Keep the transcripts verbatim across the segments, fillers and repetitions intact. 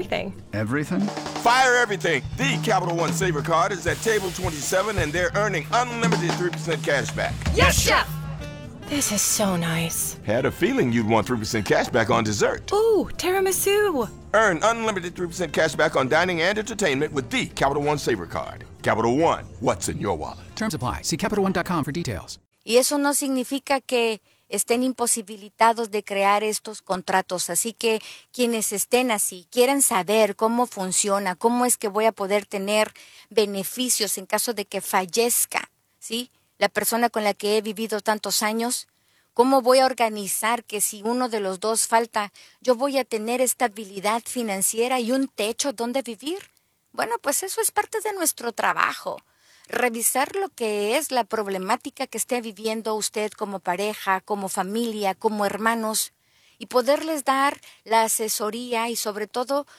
everything. Everything? Fire everything. The Capital One Saver Card is at table twenty-seven, and they're earning unlimited three percent cash back. Yes, Chef! This is so nice. Had a feeling you'd want three percent cash back on dessert. Ooh, tiramisu. Earn unlimited three percent cash back on dining and entertainment with the Capital One Saver Card. Capital One, what's in your wallet? Terms apply. See Capital One dot com for details. Y eso no significa que estén imposibilitados de crear estos contratos. Así que quienes estén así, quieran saber cómo funciona, cómo es que voy a poder tener beneficios en caso de que fallezca, ¿sí?, la persona con la que he vivido tantos años, cómo voy a organizar que si uno de los dos falta, yo voy a tener estabilidad financiera y un techo donde vivir. Bueno, pues eso es parte de nuestro trabajo. Revisar lo que es la problemática que esté viviendo usted como pareja, como familia, como hermanos, y poderles dar la asesoría y sobre todo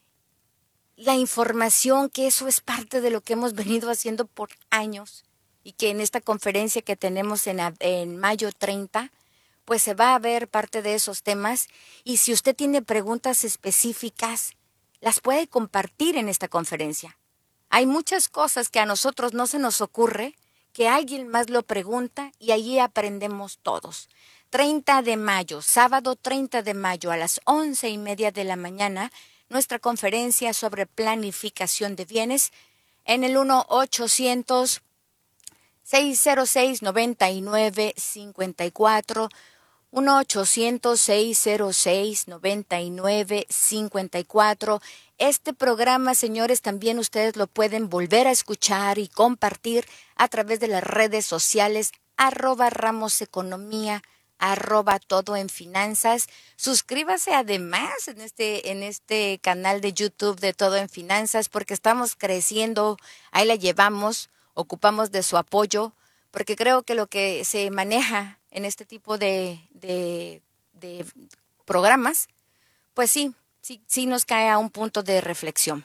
la información, que eso es parte de lo que hemos venido haciendo por años y que en esta conferencia que tenemos en, en mayo treinta, pues se va a ver parte de esos temas. Y si usted tiene preguntas específicas, las puede compartir en esta conferencia. Hay muchas cosas que a nosotros no se nos ocurre, que alguien más lo pregunta y allí aprendemos todos. treinta de mayo, sábado treinta de mayo a las once y media de la mañana, nuestra conferencia sobre planificación de bienes en el uno ochocientos, seis cero seis, nueve nueve cinco cuatro, uno ochocientos, seis cero seis, nueve nueve cinco cuatro. Este programa, señores, también ustedes lo pueden volver a escuchar y compartir a través de las redes sociales, arroba Ramos Economía, arroba Todo en Finanzas. Suscríbase además en este, en este canal de YouTube de Todo en Finanzas, porque estamos creciendo, ahí la llevamos, ocupamos de su apoyo, porque creo que lo que se maneja en este tipo de, de, de programas, pues sí, sí, sí nos cae a un punto de reflexión.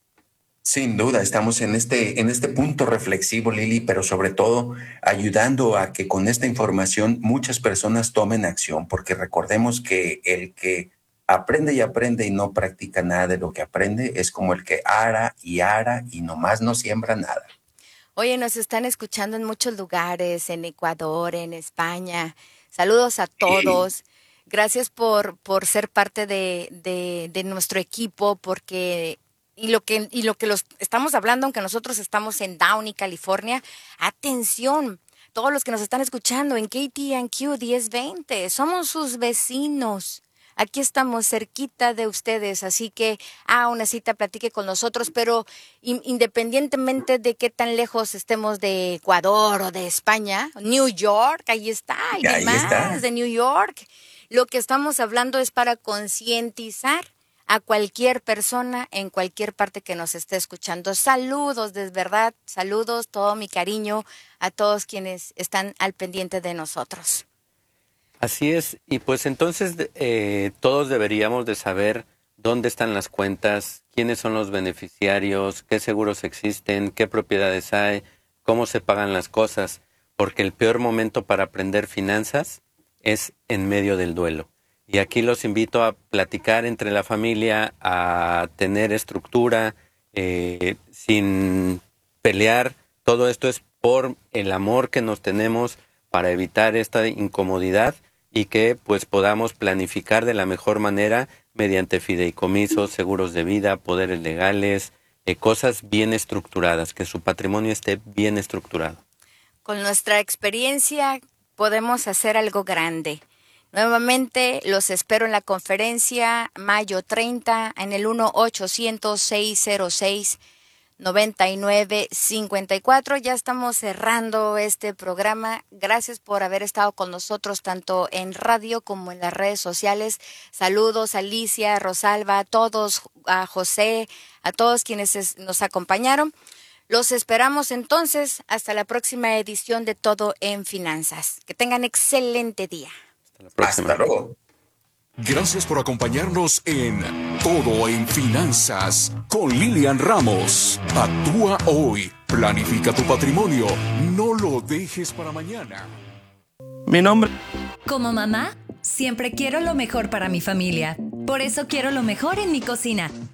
Sin duda, estamos en este, en este punto reflexivo, Lili, pero sobre todo ayudando a que con esta información muchas personas tomen acción, porque recordemos que el que aprende y aprende y no practica nada de lo que aprende es como el que ara y ara y nomás no siembra nada. Oye, nos están escuchando en muchos lugares, en Ecuador, en España. Saludos a todos. Gracias por, por ser parte de, de, de nuestro equipo, porque y lo que y lo que los estamos hablando, aunque nosotros estamos en Downey, California, atención, todos los que nos están escuchando en K T N Q diez veinte, somos sus vecinos. Aquí estamos cerquita de ustedes, así que ah, una cita, platique con nosotros, pero in, independientemente de qué tan lejos estemos de Ecuador o de España, New York, ahí está, y ahí demás está. de New York. Lo que estamos hablando es para concientizar a cualquier persona en cualquier parte que nos esté escuchando. Saludos, de verdad, saludos, todo mi cariño a todos quienes están al pendiente de nosotros. Así es, y pues entonces eh, todos deberíamos de saber dónde están las cuentas, quiénes son los beneficiarios, qué seguros existen, qué propiedades hay, cómo se pagan las cosas, porque el peor momento para aprender finanzas es en medio del duelo. Y aquí los invito a platicar entre la familia, a tener estructura, eh, sin pelear. Todo esto es por el amor que nos tenemos para evitar esta incomodidad y que pues podamos planificar de la mejor manera mediante fideicomisos, seguros de vida, poderes legales, eh, cosas bien estructuradas, que su patrimonio esté bien estructurado. Con nuestra experiencia podemos hacer algo grande. Nuevamente los espero en la conferencia mayo treinta en el uno ochocientos, seis cero seis, nueve nueve cinco cuatro. Ya estamos cerrando este programa. Gracias por haber estado con nosotros tanto en radio como en las redes sociales. Saludos a Alicia, a Rosalba, a todos, a José, a todos quienes nos acompañaron. Los esperamos entonces hasta la próxima edición de Todo en Finanzas. Que tengan excelente día. Hasta luego. Gracias por acompañarnos en Todo en Finanzas con Lilian Ramos. Actúa hoy, planifica tu patrimonio, no lo dejes para mañana. Mi nombre. Como mamá, siempre quiero lo mejor para mi familia. Por eso quiero lo mejor en mi cocina.